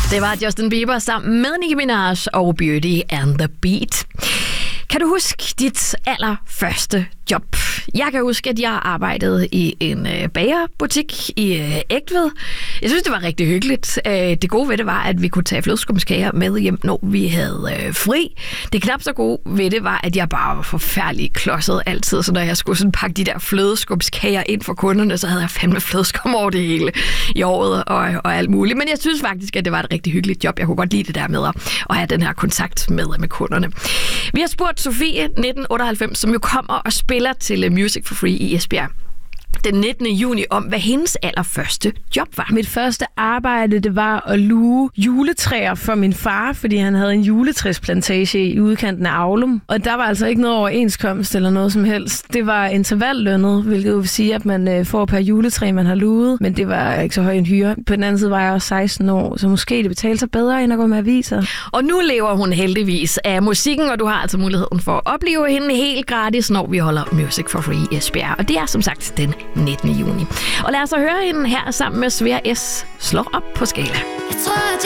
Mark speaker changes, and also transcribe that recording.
Speaker 1: Det var Justin Bieber sammen med Nicki Minaj og Beauty and the Beat. Kan du huske dit allerførste job? Jeg kan huske, at jeg arbejdede i en bagerbutik i Egtved. Jeg synes, det var rigtig hyggeligt. Det gode ved det var, at vi kunne tage flødeskumskager med hjem, når vi havde fri. Det knap så gode ved det var, at jeg bare var forfærdelig klodset altid. Så når jeg skulle sådan pakke de der flødeskumskager ind for kunderne, så havde jeg fandme flødeskum over det hele i året og alt muligt. Men jeg synes faktisk, at det var et rigtig hyggeligt job. Jeg kunne godt lide det der med at have den her kontakt med kunderne. Vi har spurgt Sofie, 1998, som jo kommer og spiller til Music for Free i Esbjerg den 19. juni, om hvad hendes allerførste job var.
Speaker 2: Mit første arbejde, det var at luge juletræer for min far, fordi han havde en juletræsplantage i udkanten af Aulum. Og der var altså ikke noget overenskomst eller noget som helst. Det var intervallønnet, hvilket vil sige, at man får per juletræ, man har luget. Men det var ikke så høj en hyre. På den anden side var jeg også 16 år, så måske det betalte sig bedre, end at gå med aviser.
Speaker 1: Og nu lever hun heldigvis af musikken, og du har altså muligheden for at opleve hende helt gratis, når vi holder Music for Free i Esbjerg. Og det er som sagt den 19. juni. Og lad os så høre hende her sammen med Svea S. Slår op på skala.
Speaker 3: Jeg tror, at